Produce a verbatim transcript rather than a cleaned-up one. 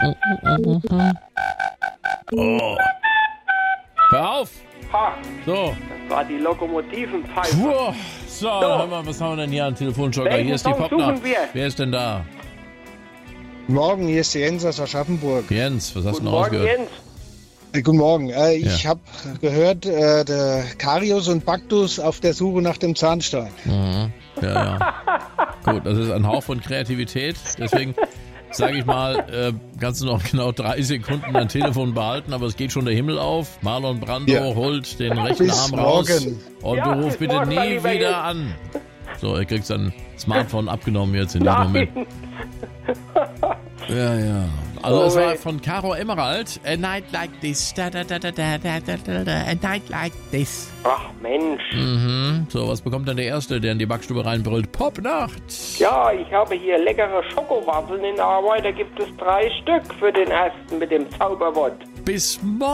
Oh. Hör auf! Ha, So. das war die Lokomotivenpfeife. Puh. So, hör mal, was haben wir denn hier an Telefonjoker? Welchen Hier ist die Song Popnacht. suchen wir? Wer ist denn da? Morgen, hier ist der Jens aus Aschaffenburg. Jens, was hast Guten du denn Morgen, rausgehört? Jens. Äh, guten Morgen. Äh, ich Ja. habe gehört, äh, der Karius und Baktus auf der Suche nach dem Zahnstein. Mhm. Ja, ja. Gut, das ist ein Hauch von Kreativität. Deswegen sage ich mal, äh, kannst du noch genau drei Sekunden dein Telefon behalten, aber es geht schon der Himmel auf. Marlon Brando Ja. holt den rechten Bis Arm raus morgen. und Ja, du ruf bis bitte morgen, nie mein lieber wieder Jens. an. So, er kriegt sein Smartphone abgenommen jetzt in diesem Moment. Nein. Ja, ja. Also Oh, es war wait. von Caro Emerald. A night like this. Da, da, da, da, da, da, da, da, da. A night like this. Ach Mensch. Mhm. So, was bekommt denn der Erste, der in die Backstube reinbrüllt? Popnacht. Ja, ich habe hier leckere Schokowaffeln in der Arbeit. Da gibt es drei Stück für den Ersten mit dem Zauberwort. Bis morgen.